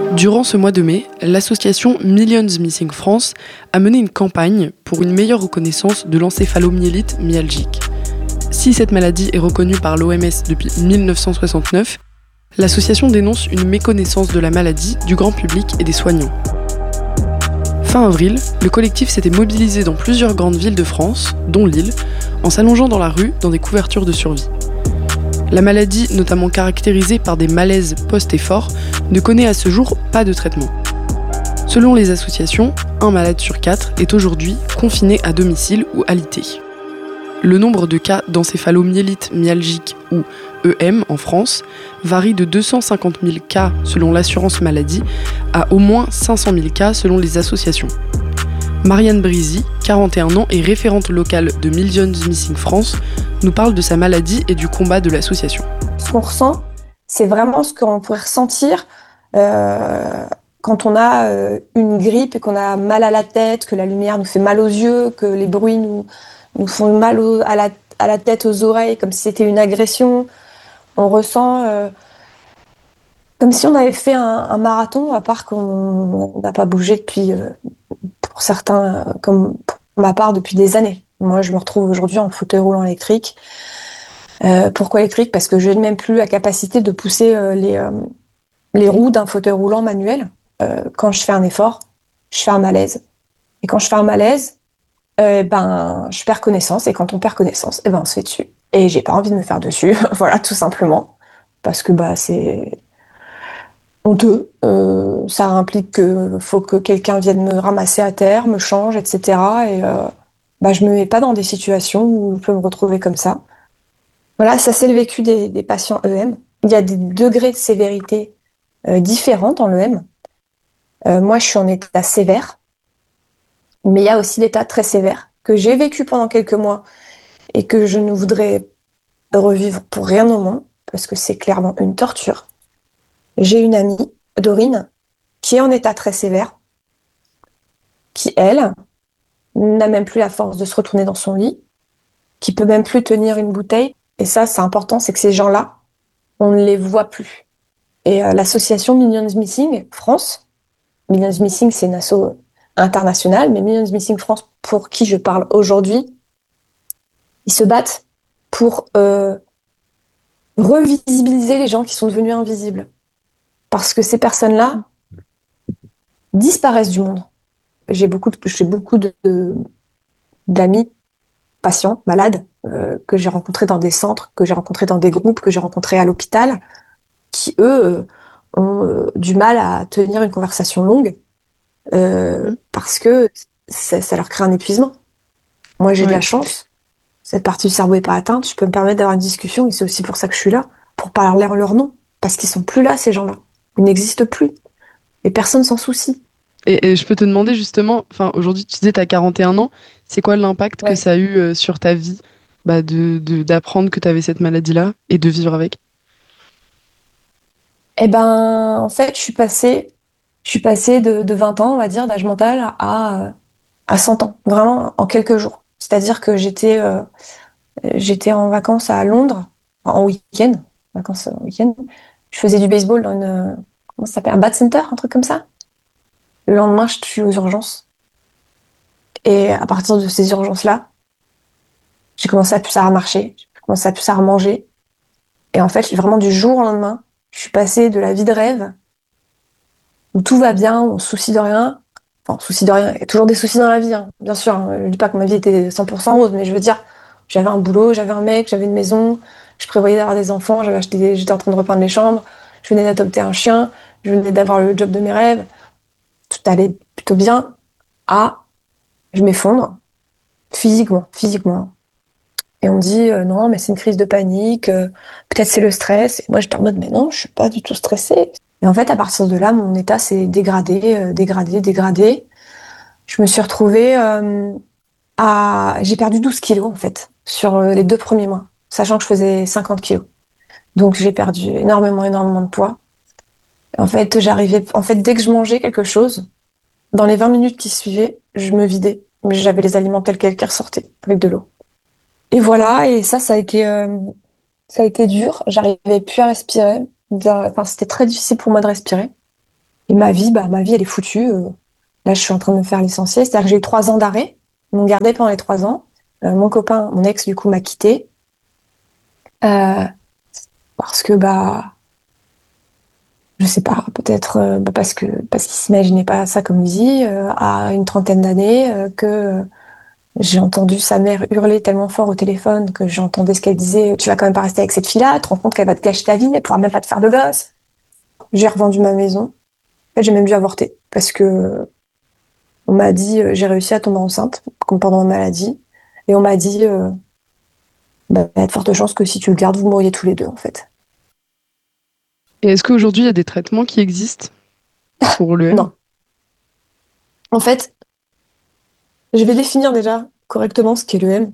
Durant ce mois de mai, l'association Millions Missing France a mené une campagne pour une meilleure reconnaissance de l'encéphalomyélite myalgique. Si cette maladie est reconnue par l'OMS depuis 1969, l'association dénonce une méconnaissance de la maladie du grand public et des soignants. Fin avril, le collectif s'était mobilisé dans plusieurs grandes villes de France, dont Lille, en s'allongeant dans la rue dans des couvertures de survie. La maladie, notamment caractérisée par des malaises post-effort, ne connaît à ce jour pas de traitement. Selon les associations, un malade sur 4 est aujourd'hui confiné à domicile ou alité. Le nombre de cas d'encéphalomyélite myalgique ou EM en France varie de 250 000 cas selon l'assurance maladie à au moins 500 000 cas selon les associations. Marianne Brisy, 41 ans et référente locale de Millions Missing France, nous parle de sa maladie et du combat de l'association. Ce qu'on ressent, c'est vraiment ce qu'on pourrait ressentir quand on a une grippe et qu'on a mal à la tête, que la lumière nous fait mal aux yeux, que les bruits nous font mal à la tête, aux oreilles, comme si c'était une agression. On ressent comme si on avait fait un marathon, à part qu'on n'a pas bougé depuis, pour certains, comme pour ma part, depuis des années. Moi, je me retrouve aujourd'hui en fauteuil roulant électrique. Pourquoi électrique ? Parce que je n'ai même plus la capacité de pousser les roues d'un fauteuil roulant manuel. Quand je fais un effort, je fais un malaise. Et quand je fais un malaise, je perds connaissance. Et quand on perd connaissance, on se fait dessus. Et j'ai pas envie de me faire dessus. Voilà, tout simplement. Parce que c'est honteux. Ça implique que faut que quelqu'un vienne me ramasser à terre, me change, etc. Et je me mets pas dans des situations où je peux me retrouver comme ça. Voilà, ça c'est le vécu des patients EM. Il y a des degrés de sévérité différents dans l'EM. Moi, je suis en état sévère, mais il y a aussi l'état très sévère que j'ai vécu pendant quelques mois et que je ne voudrais revivre pour rien au monde, parce que c'est clairement une torture. J'ai une amie, Dorine, qui est en état très sévère, qui, elle, n'a même plus la force de se retourner dans son lit, qui peut même plus tenir une bouteille. Et ça, c'est important, c'est que ces gens-là, on ne les voit plus. Et l'association Millions Missing France, Millions Missing, c'est une asso internationale, mais Millions Missing France, pour qui je parle aujourd'hui, ils se battent pour revisibiliser les gens qui sont devenus invisibles. Parce que ces personnes-là disparaissent du monde. J'ai beaucoup d'amis, patients, malades, que j'ai rencontrés dans des centres, que j'ai rencontrés dans des groupes, que j'ai rencontrés à l'hôpital, qui, eux, ont du mal à tenir une conversation longue parce que ça leur crée un épuisement. Moi, j'ai de la chance. Cette partie du cerveau n'est pas atteinte. Je peux me permettre d'avoir une discussion et c'est aussi pour ça que je suis là, pour parler leur nom. Parce qu'ils sont plus là, ces gens-là. Ils n'existent plus. Et personne s'en soucie. Et je peux te demander justement, aujourd'hui tu disais tu as 41 ans, c'est quoi l'impact que ça a eu sur ta vie d'apprendre que tu avais cette maladie-là et de vivre avec ? En fait, je suis passée de 20 ans, on va dire, d'âge mental à 100 ans, vraiment en quelques jours. C'est-à-dire que j'étais en vacances à Londres, en week-end, Je faisais du baseball dans comment ça s'appelle, un bat center, un truc comme ça. Le lendemain, je suis aux urgences. Et à partir de ces urgences-là, j'ai commencé à plus à marcher, j'ai commencé à plus à manger. Et en fait, vraiment du jour au lendemain, je suis passée de la vie de rêve, où tout va bien, où on se soucie de rien. Enfin, souci de rien, il y a toujours des soucis dans la vie, hein, bien sûr. Je dis pas que ma vie était 100% rose, mais je veux dire, j'avais un boulot, j'avais un mec, j'avais une maison, je prévoyais d'avoir des enfants, j'étais en train de repeindre les chambres, je venais d'adopter un chien, je venais d'avoir le job de mes rêves. Tout allait plutôt bien. Je m'effondre, physiquement. Et on me dit, non, mais c'est une crise de panique, peut-être c'est le stress. Et moi, j'étais en mode, mais non, je suis pas du tout stressée. Et en fait, à partir de là, mon état s'est dégradé. Je me suis retrouvée j'ai perdu 12 kilos, en fait, sur les 2 premiers mois, sachant que je faisais 50 kilos. Donc, j'ai perdu énormément de poids. En fait, dès que je mangeais quelque chose, dans les 20 minutes qui suivaient, je me vidais. Mais j'avais les aliments tels quels qui ressortaient, avec de l'eau. Et voilà, et ça a été dur. J'arrivais plus à respirer. C'était très difficile pour moi de respirer. Et ma vie, elle est foutue. Là, je suis en train de me faire licencier. C'est-à-dire que j'ai eu 3 ans d'arrêt. Ils m'ont gardé pendant les 3 ans. Mon copain, mon ex, du coup, m'a quitté. Euh, parce que, je sais pas, peut-être parce qu'il s'imaginait pas ça comme il dit, à une trentaine d'années, que j'ai entendu sa mère hurler tellement fort au téléphone que j'entendais ce qu'elle disait. Tu vas quand même pas rester avec cette fille-là, tu te rends compte qu'elle va te gâcher ta vie, elle pourra même pas te faire de gosse. J'ai revendu ma maison. En fait, j'ai même dû avorter parce que on m'a dit, j'ai réussi à tomber enceinte comme pendant ma maladie. Et on m'a dit, il y a de fortes chances que si tu le gardes, vous mourriez tous les deux, en fait. Et est-ce qu'aujourd'hui, il y a des traitements qui existent pour l'EM? Non. En fait, je vais définir déjà correctement ce qu'est l'EM.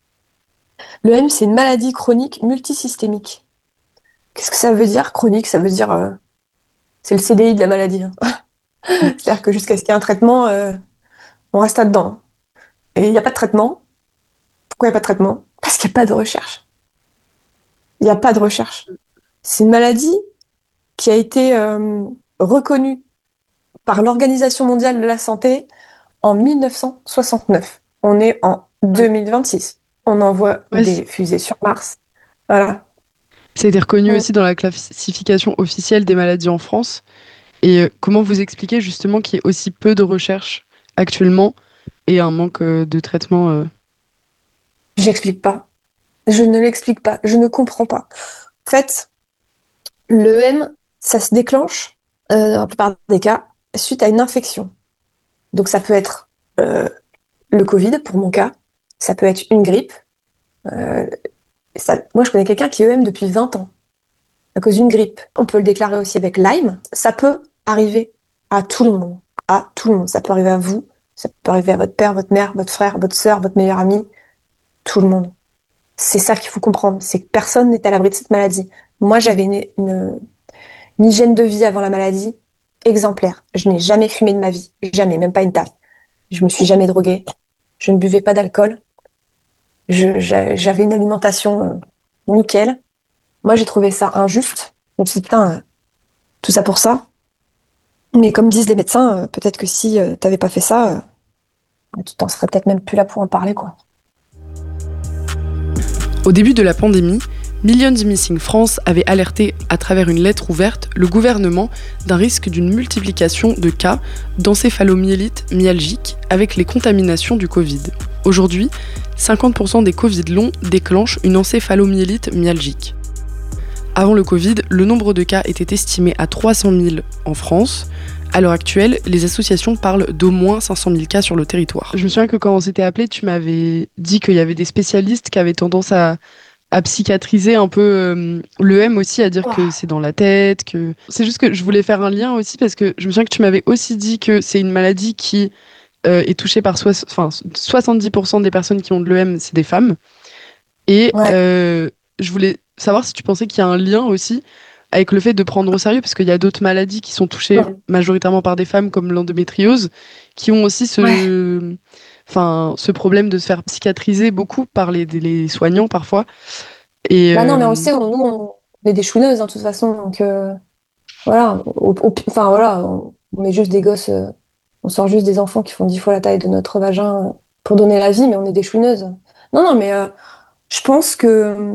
L'EM, c'est une maladie chronique multisystémique. Qu'est-ce que ça veut dire, chronique? Ça veut dire, c'est le CDI de la maladie, hein. C'est-à-dire que jusqu'à ce qu'il y ait un traitement, on reste là-dedans. Et il n'y a pas de traitement. Pourquoi il n'y a pas de traitement? Parce qu'il n'y a pas de recherche. Il n'y a pas de recherche. C'est une maladie qui a été reconnue par l'Organisation mondiale de la santé en 1969. On est en 2026. On envoie Ouais, des fusées sur Mars. Voilà. ça a été reconnu Mm. aussi dans la classification officielle des maladies en France. Et comment vous expliquez justement qu'il y ait aussi peu de recherche actuellement et un manque de traitement J'explique pas. Je ne l'explique pas. Je ne comprends pas. En fait, l'EM, ça se déclenche, dans la plupart des cas, suite à une infection. Donc ça peut être euh, le Covid, pour mon cas. Ça peut être une grippe. Euh, moi, je connais quelqu'un qui est EM depuis 20 ans, à cause d'une grippe. On peut le déclarer aussi avec Lyme. Ça peut arriver à tout le monde. À tout le monde. Ça peut arriver à vous. Ça peut arriver à votre père, votre mère, votre frère, votre sœur, votre meilleur ami. Tout le monde. C'est ça qu'il faut comprendre. C'est que personne n'est à l'abri de cette maladie. Moi, j'avais une hygiène de vie avant la maladie exemplaire. Je n'ai jamais fumé de ma vie. Jamais. Même pas une tasse. Je me suis jamais droguée. Je ne buvais pas d'alcool. J'avais une alimentation nickel. Moi, j'ai trouvé ça injuste. Je me suis dit, putain, tout ça pour ça. Mais comme disent les médecins, peut-être que si t'avais pas fait ça, tu t'en serais peut-être même plus là pour en parler, quoi. Au début de la pandémie, Millions Missing France avait alerté à travers une lettre ouverte le gouvernement d'un risque d'une multiplication de cas d'encéphalomyélite myalgique avec les contaminations du Covid. Aujourd'hui, 50% des Covid longs déclenchent une encéphalomyélite myalgique. Avant le Covid, le nombre de cas était estimé à 300 000 en France. À l'heure actuelle, les associations parlent d'au moins 500 000 cas sur le territoire. Je me souviens que quand on s'était appelé, tu m'avais dit qu'il y avait des spécialistes qui avaient tendance à psychiatriser un peu l'EM aussi, à dire que c'est dans la tête, que... C'est juste que je voulais faire un lien aussi parce que je me souviens que tu m'avais aussi dit que c'est une maladie qui est touchée par 70% des personnes qui ont de l'EM, c'est des femmes. Et Ouais. je voulais savoir si tu pensais qu'il y a un lien aussi avec le fait de prendre au sérieux, parce qu'il y a d'autres maladies qui sont touchées Ouais. majoritairement par des femmes, comme l'endométriose, qui ont aussi Ouais. ce problème de se faire psychiatriser beaucoup par les soignants parfois. Et Bah non, mais on le sait, nous, on est des chouineuses, hein, de toute façon. Donc, voilà. Enfin, voilà, on est juste des gosses. On sort juste des enfants qui font 10 fois la taille de notre vagin pour donner la vie, mais on est des chouineuses. Non, non, mais je pense que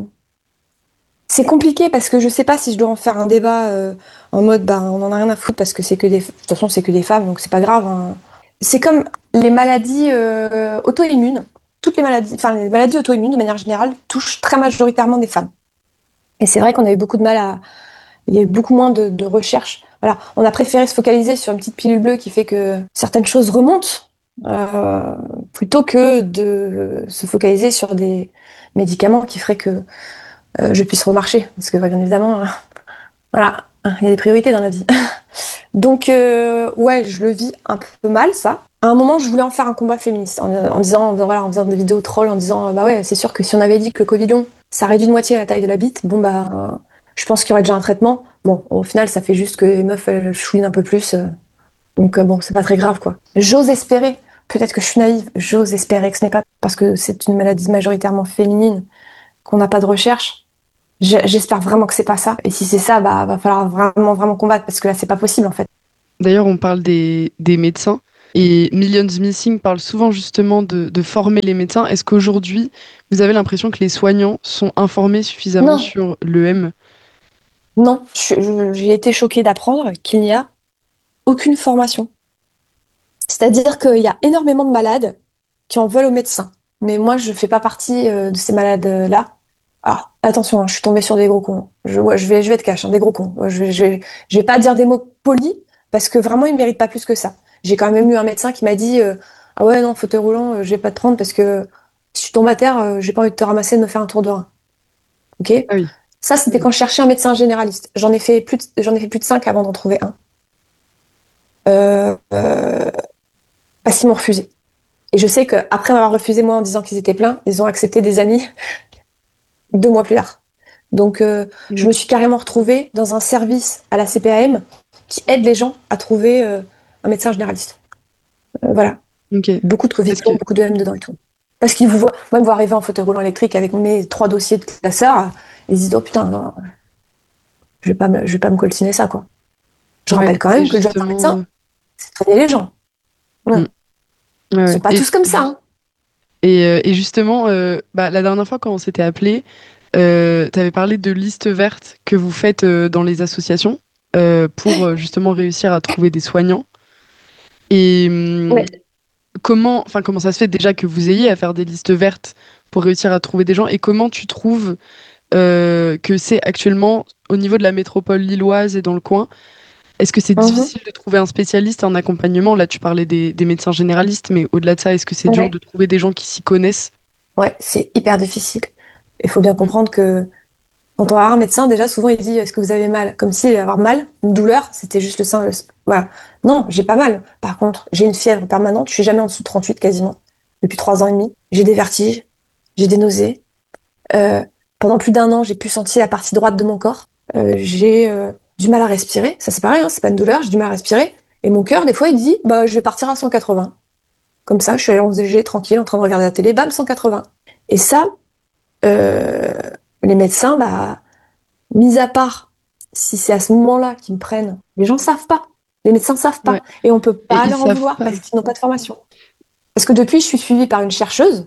c'est compliqué parce que je sais pas si je dois en faire un débat en mode bah on en a rien à foutre parce que c'est que de toute façon c'est que des femmes donc c'est pas grave, hein. C'est comme les maladies auto-immunes. Toutes les maladies, enfin les maladies auto-immunes de manière générale touchent très majoritairement des femmes. Et c'est vrai qu'on a eu beaucoup de mal à, il y a eu beaucoup moins de recherches. Voilà, on a préféré se focaliser sur une petite pilule bleue qui fait que certaines choses remontent euh, plutôt que de se focaliser sur des médicaments qui feraient que je puisse remarcher. Parce que, bien évidemment, voilà, il y a des priorités dans la vie. Donc, ouais, je le vis un peu mal, ça. À un moment, je voulais en faire un combat féministe en disant, voilà, en faisant des vidéos trolls, en disant, bah ouais, c'est sûr que si on avait dit que le Covid long, ça réduit de moitié la taille de la bite, bon, bah, je pense qu'il y aurait déjà un traitement. Bon, au final, ça fait juste que les meufs, elles chouinent un peu plus. Donc, bon, c'est pas très grave, quoi. J'ose espérer, peut-être que je suis naïve, j'ose espérer que ce n'est pas parce que c'est une maladie majoritairement féminine qu'on n'a pas de recherche. J'espère vraiment que c'est pas ça. Et si c'est ça, bah va falloir vraiment, vraiment combattre parce que là, c'est pas possible en fait. D'ailleurs, on parle des médecins et Millions Missing parle souvent justement de former les médecins. Est-ce qu'aujourd'hui, vous avez l'impression que les soignants sont informés suffisamment Non, sur l'EM? non, j'ai été choquée d'apprendre qu'il n'y a aucune formation. C'est-à-dire qu'il y a énormément de malades qui en veulent aux médecins. Mais moi, je fais pas partie de ces malades-là. Alors, attention, hein, je suis tombée sur des gros cons. Je vais être cash, hein, des gros cons. Je vais pas dire des mots polis parce que vraiment, ils méritent pas plus que ça. J'ai quand même eu un médecin qui m'a dit ah ouais, non, fauteuil roulant, je vais pas te prendre parce que si tu tombes à terre, j'ai pas envie de te ramasser et de me faire un tour de rein. Ok? Ah oui. Ça, c'était quand je cherchais un médecin généraliste. J'en ai fait plus de 5 avant d'en trouver un. Euh, euh, Parce qu'ils m'ont refusé. Et je sais qu'après m'avoir refusé, moi, en disant qu'ils étaient pleins, ils ont accepté des amis 2 mois plus tard. Donc, je me suis carrément retrouvée dans un service à la CPAM qui aide les gens à trouver un médecin généraliste. Voilà. Ok. Beaucoup de Parce Covision, que, beaucoup de M dedans et tout. Parce qu'ils vous voient, moi, me voir arriver en fauteuil roulant électrique avec mes 3 dossiers de classeur, ils se disent, oh putain, non, je vais pas me coltiner ça, quoi. Je ouais, rappelle quand et même que le job d'un justement, médecin, c'est de soigner les gens. Ouais. mm, ouais, Ils ouais. sont pas tous comme ça, hein. Et justement, bah, la dernière fois quand on s'était appelé, tu avais parlé de listes vertes que vous faites dans les associations pour justement réussir à trouver des soignants. Et Ouais. comment ça se fait déjà que vous ayez à faire des listes vertes pour réussir à trouver des gens et comment tu trouves que c'est actuellement au niveau de la métropole lilloise et dans le coin? Est-ce que c'est Mhm. difficile de trouver un spécialiste en accompagnement? Là, tu parlais des médecins généralistes, mais au-delà de ça, est-ce que c'est dur Ouais. de trouver des gens qui s'y connaissent? Ouais, c'est hyper difficile. Il faut bien Mm. comprendre que quand on va voir un médecin, déjà, souvent, il dit, est-ce que vous avez mal? Comme si avoir mal, une douleur, c'était juste le sein. Voilà. Non, j'ai pas mal. Par contre, j'ai une fièvre permanente. Je suis jamais en dessous de 38 quasiment. Depuis 3 ans et demi. J'ai des vertiges. J'ai des nausées. Euh, Pendant plus d'1 an, j'ai pu sentir la partie droite de mon corps. J'ai du mal à respirer. Ça, c'est pareil, hein, c'est pas une douleur. J'ai du mal à respirer. Et mon cœur, des fois, il dit, bah, je vais partir à 180. Comme ça, je suis allée en VG, tranquille, en train de regarder la télé. Bam, 180. Et ça, euh, les médecins, bah, mis à part si c'est à ce moment-là qu'ils me prennent, les gens savent pas. Les médecins savent Ouais. pas. Et on peut Et pas ils leur en savent vouloir pas. parce qu'ils n'ont pas de formation. Parce que depuis, je suis suivie par une chercheuse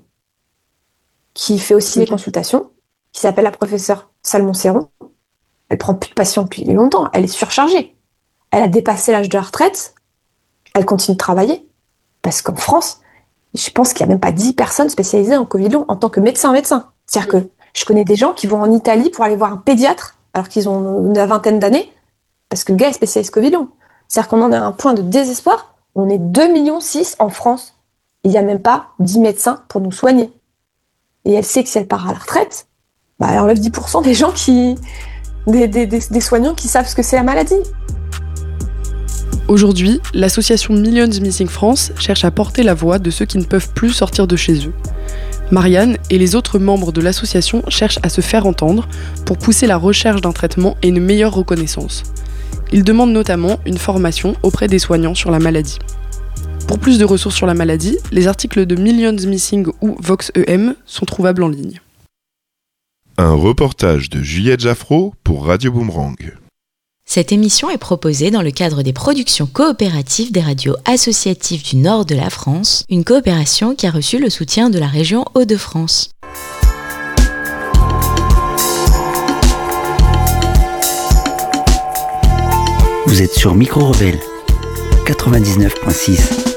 qui fait aussi les Ok. consultations, qui s'appelle la professeure Salmon-Serron. Elle prend plus de patients depuis longtemps. Elle est surchargée. Elle a dépassé l'âge de la retraite. Elle continue de travailler. Parce qu'en France, je pense qu'il n'y a même pas 10 personnes spécialisées en Covid long en tant que médecin. C'est-à-dire que je connais des gens qui vont en Italie pour aller voir un pédiatre alors qu'ils ont une vingtaine d'années parce que le gars est spécialiste Covid long. C'est-à-dire qu'on en est à un point de désespoir. On est 2,6 millions en France. Il n'y a même pas 10 médecins pour nous soigner. Et elle sait que si elle part à la retraite, bah, elle enlève 10% des gens des soignants qui savent ce que c'est la maladie. Aujourd'hui, l'association Millions Missing France cherche à porter la voix de ceux qui ne peuvent plus sortir de chez eux. Marianne et les autres membres de l'association cherchent à se faire entendre pour pousser la recherche d'un traitement et une meilleure reconnaissance. Ils demandent notamment une formation auprès des soignants sur la maladie. Pour plus de ressources sur la maladie, les articles de Millions Missing ou VoxEM sont trouvables en ligne. Un reportage de Juliette Jaffraud pour Radio Boomerang. Cette émission est proposée dans le cadre des productions coopératives des radios associatives du nord de la France, une coopération qui a reçu le soutien de la région Hauts-de-France. Vous êtes sur Micro Rebelle 99.6.